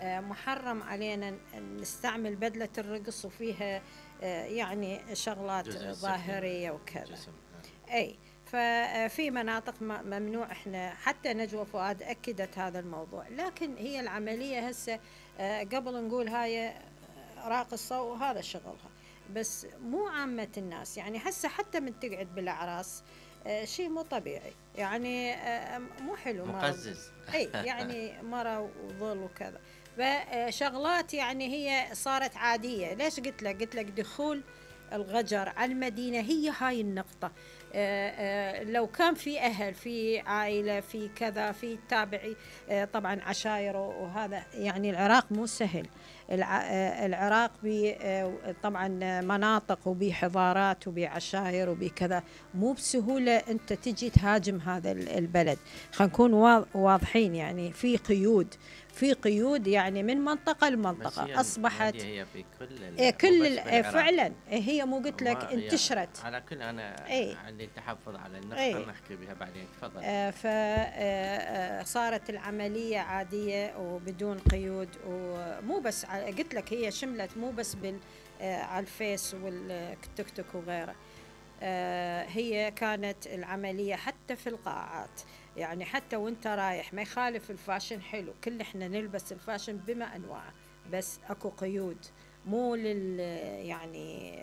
محرم علينا نستعمل بدلة الرقص وفيها يعني شغلات ظاهرية وكذا. أي ففي مناطق ممنوع. احنا حتى نجوى فؤاد أكدت هذا الموضوع، لكن هي العملية هسه قبل نقول هاي راقصة وهذا شغلها، بس مو عامة الناس. يعني هسه حتى من تقعد بالأعراس شيء مو طبيعي، يعني مو حلو، مقزز. اي يعني مرة وظل وكذا. فشغلات يعني هي صارت عادية. ليش قلت لك دخول الغجر على المدينة هي هاي النقطة. لو كان في أهل، في عائلة، في كذا، في تابعي، طبعا عشائر وهذا. يعني العراق مو سهل. العراق طبعا مناطق وبحضارات وبعشائر وبكذا، مو بسهولة أنت تجي تهاجم هذا البلد. خلينا نكون واضحين، يعني في قيود يعني من منطقة لمنطقة أصبحت. هي في كل فعلا هي مو قلت لك انتشرت. على كل أنا عندي تحفظ على النقطة نحكي بها بعدين. تفضل. فصارت العملية عادية وبدون قيود. ومو بس قلت لك هي شملت مو بس على الفيس والتيك توك وغيره. هي كانت العملية حتى في القاعات. يعني حتى وانت رايح ما يخالف الفاشن حلو، كل احنا نلبس الفاشن بما انواعه، بس اكو قيود. مو يعني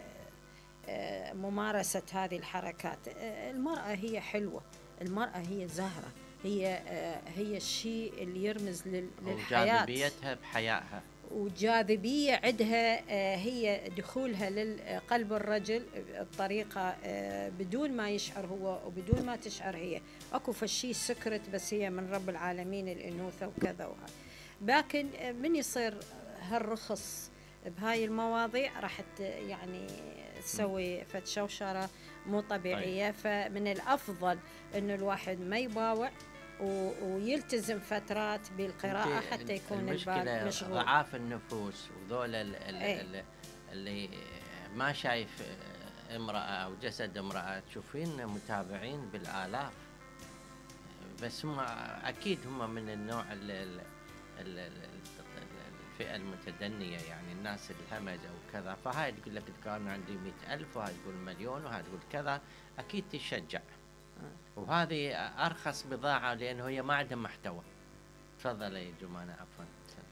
ممارسة هذه الحركات. المرأة هي حلوة، المرأة هي زهرة، هي الشيء اللي يرمز للحياة، وجاذبيتها بحيائها، وجاذبية عندها. هي دخولها لقلب الرجل بطريقة بدون ما يشعر هو وبدون ما تشعر هي. اكو فشي سكرت، بس هي من رب العالمين الانوثة وكذا وهذا. لكن من يصير هالرخص بهاي المواضيع راح يعني تسوي فتشوشرة مو طبيعية. فمن الأفضل إنه الواحد ما يباوع ويلتزم فترات بالقراءة حتى يكون البال مشغول. ضعاف النفوس وذول اللي ما شايف امرأة أو جسد امرأة، تشوفين متابعين بالآلاف، بس هم أكيد هم من النوع الفئة المتدنية، يعني الناس الهمجة وكذا. فهاي تقول لك كان عندي 100,000، وهاي تقول مليون، وهاي تقول كذا، أكيد تشجع. وهذه أرخص بضاعة لأنه هي ما عندها محتوى. تفضل يا جمانة. عفوا.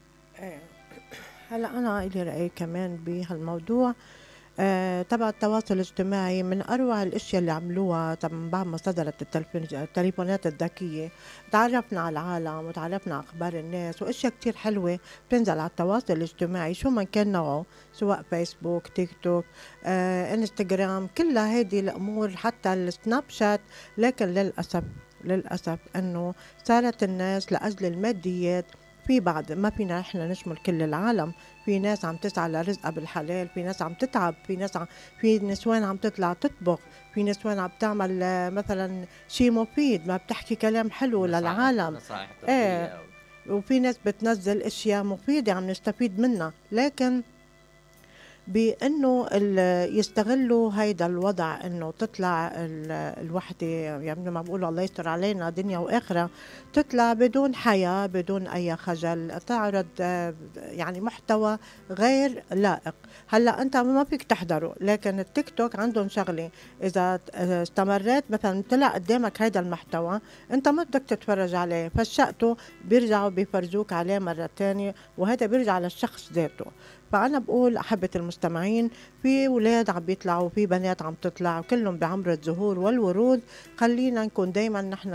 هلا أنا إلي رأي كمان بهالموضوع. تبع التواصل الاجتماعي من أروع الأشياء اللي عملوها طبعا بعد ما صدرت التليفونات الذكية. تعرفنا على العالم وتعرفنا على أخبار الناس وأشياء كتير حلوة بتنزل على التواصل الاجتماعي شو ما كان نوعه، سواء فيسبوك، تيك توك، انستغرام، كلها هذه الأمور، حتى السناب شات. لكن للأسف أنه صارت الناس لأجل الماديات، في بعض ما فينا احنا نشمل كل العالم، في ناس عم تسعى لرزقها بالحلال، في ناس عم تتعب، في نسوان عم تطلع تطبخ، في نسوان عم تعمل مثلا شيء مفيد، ما بتحكي كلام حلو للعالم. ايه، وفي ناس بتنزل اشياء مفيدة عم نستفيد منها. لكن بأنه يستغلوا هيدا الوضع، أنه تطلع الوحدة، يعني ما بقولوا الله يستر علينا دنيا وآخرة، تطلع بدون حياة، بدون أي خجل، تعرض يعني محتوى غير لائق. هلأ أنت ما فيك تحضره، لكن التيك توك عندهم شغلة، إذا استمريت مثلا طلع قدامك هيدا المحتوى أنت ما بدك تتفرج عليه، فشقته بيرجعوا بيفرجوك عليه مرة تانية، وهذا بيرجع للشخص ذاته. فأنا بقول أحبة المستمعين، في أولاد عم بيطلعوا، في بنات عم تطلع، وكلهم بعمر الزهور والورود. خلينا نكون دايما نحن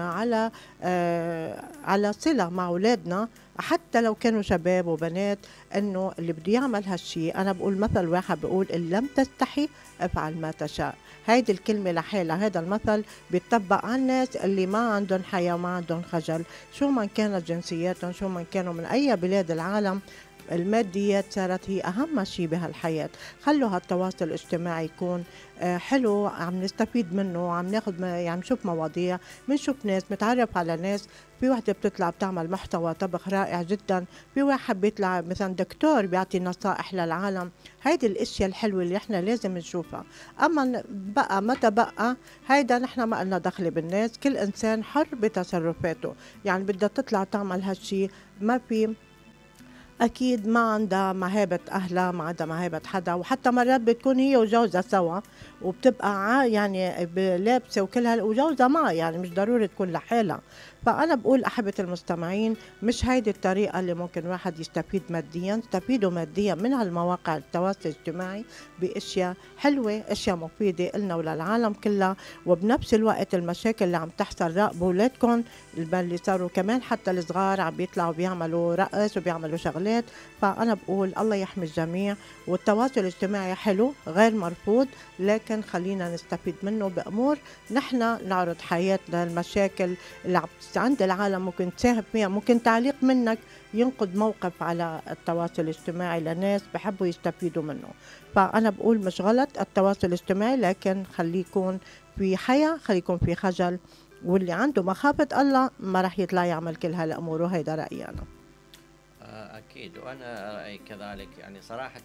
على صلة مع أولادنا، حتى لو كانوا شباب وبنات، أنه اللي بده يعمل هالشي. أنا بقول مثل واحد بقول إن لم تستحي افعل ما تشاء. هيدي الكلمة لحالها، هذا المثل بيتطبق على الناس اللي ما عندهم حياة وما عندهم خجل، شو ما كانت جنسياتهم، شو ما كانوا من أي بلاد العالم. الماديات صارت هي أهم شيء بهالحياة. خلوا هالتواصل الاجتماعي يكون حلو، عم نستفيد منه، عم ناخد يعني نشوف مواضيع، بنشوف ناس، متعرف على ناس. في وحدة بتطلع بتعمل محتوى طبخ رائع جدا، في واحد بيطلع مثلا دكتور بيعطي نصائح للعالم. هيدي الاشياء الحلوة اللي احنا لازم نشوفها. اما بقى متى بقى هيدا نحن ما لنا دخل بالناس، كل انسان حر بتصرفاته. يعني بدها تطلع تعمل هالشي، ما في أكيد ما عندها مهابة أهلها، ما عندها مهابة حدا، وحتى مرات بتكون هي وجوزها سوا وبتبقى يعني لابسة وكلها وجوزها معها، يعني مش ضروري تكون لحالها. فأنا بقول أحبة المستمعين، مش هيدي الطريقة اللي ممكن واحد يستفيد ماديا. استفيدوا ماديا من هالمواقع التواصل الاجتماعي بأشياء حلوة، أشياء مفيدة إلنا وللعالم كلها. وبنفس الوقت المشاكل اللي عم تحصل راقبوا أولادكم اللي صاروا كمان حتى الصغار عم بيطلعوا بيعملوا رقص وبيعملوا شغلات. فأنا بقول الله يحمي الجميع، والتواصل الاجتماعي حلو غير مرفوض، لكن خلينا نستفيد منه بأمور نحن نعرض حياتنا. المشاكل اللي عند العالم ممكن تساهم فيها، ممكن تعليق منك ينقد موقف على التواصل الاجتماعي لناس بحبوا يستفيدوا منه. فأنا بقول مش غلط التواصل الاجتماعي، لكن خليه يكون في حياة، خليه يكون في خجل، واللي عنده مخافة الله ما رح يطلع يعمل كل هالأمور. وهيدا رأيي أنا. أكيد، وأنا رأيي كذلك. يعني صراحة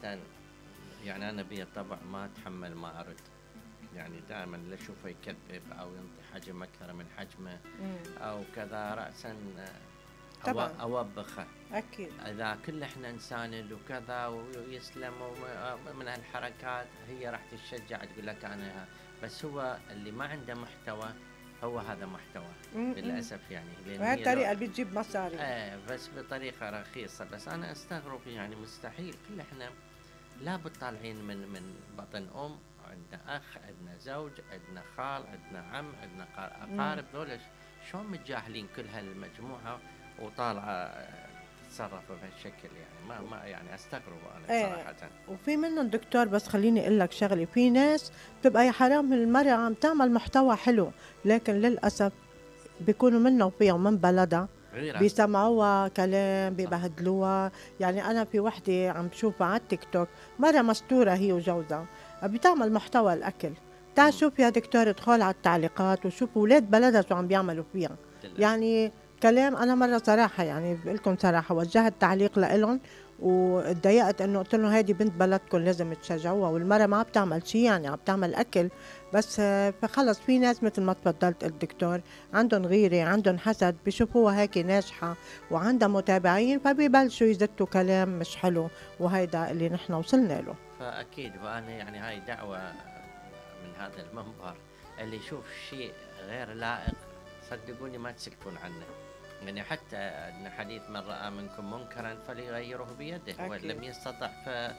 يعني أنا بي طبع ما أتحمل ما أرد، يعني دائما اللي أشوفه يكذب أو ينطي حجم أكثر من حجمه أو كذا رأسا طبعاً. أوبخه. أكيد. إذا كل إحنا نساند وكذا ويسلم من هالحركات، هي راح تشجع تقول لك أنا. بس هو اللي ما عنده محتوى هو هذا محتوى للأسف، يعني وهي الطريقة اللي بتجيب مصاري. بس بطريقة رخيصة. بس أنا أستغرب، يعني مستحيل كل إحنا لابد طالعين من بطن عندنا أخ، عندنا زوج، عندنا خال، عندنا عم، عندنا أقارب. دول شلون متجاهلين كل هالمجموعة وطالعة تتصرف بهالشكل؟ يعني ما يعني أستغرب أنا صراحة. وفي منهم دكتور، بس خليني أقول لك شغلة، في ناس بتبقى يا حرام المرأة عم تعمل محتوى حلو، لكن للأسف بيكونوا منها وفيها ومن بلدها بيسمعوها كلام بيبهدلوها. يعني أنا في وحدة عم بشوفها على التيك توك، مرة مستورة هي وجوزها بتعمل محتوى الأكل. تعال شوف يا دكتور، ادخل على التعليقات وشوف ولاد بلدها شو عم بيعملوا فيها. يعني كلام. أنا مرة صراحة يعني بقول لكم صراحة وجهت تعليق لإلهم واتضايقت، انه قلت لهم هيدي بنت بلدكم لازم تشجعوها، والمرة ما بتعمل شيء، يعني عم بتعمل اكل بس. فخلص في ناس مثل ما تفضلت الدكتور عندهم غيرة، عندهم حسد، بيشوفوها هيك ناجحة وعندها متابعين فبيبلشوا يزتوا كلام مش حلو، وهيدا اللي نحن وصلنا له. فأكيد، وأنا يعني هاي دعوة من هذا المنبر، اللي يشوف شيء غير لائق صدقوني ما تسكتون عنه. يعني حتى أن حديث من رأى منكم منكرا فليغيره بيده، وإن لم يستطع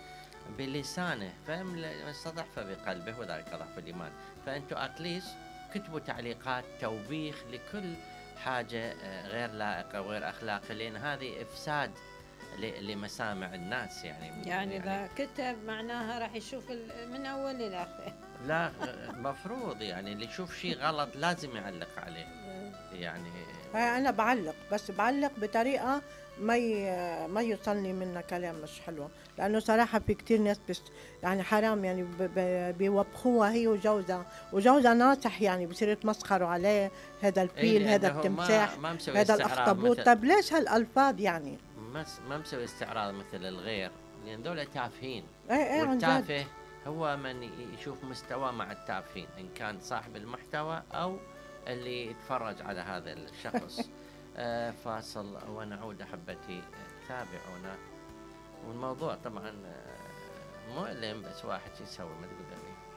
بلسانه، فإن لم يستطع فبقلبه، وذلك ضعف الإيمان. فأنتوا أتليست كتبوا تعليقات توبيخ لكل حاجة غير لائقة وغير أخلاقية، لأن هذه إفساد لمسامع الناس. يعني إذا كتب معناها راح يشوف من أول لآخر. لا مفروض يعني اللي يشوف شيء غلط لازم يعلق عليه. يعني أنا بعلق، بس بعلق بطريقة ما يوصلني منها كلام مش حلو، لأنه صراحة في كتير ناس يعني حرام، يعني بيوبخوها هي وجوزها ناصح، يعني بصير يتمسخروا عليه، هذا الفيل، هذا التمساح، هذا الأخطبوط. طب ليش هالألفاظ؟ يعني ما مسوي استعراض مثل الغير، لأن دولة تافهين. والتافه هو من يشوف مستوى مع التافهين، إن كان صاحب المحتوى أو اللي يتفرج على هذا الشخص. فاصل ونعود أحبتي، تابعونا. والموضوع طبعا مؤلم، بس واحد يسوي ما تقدر.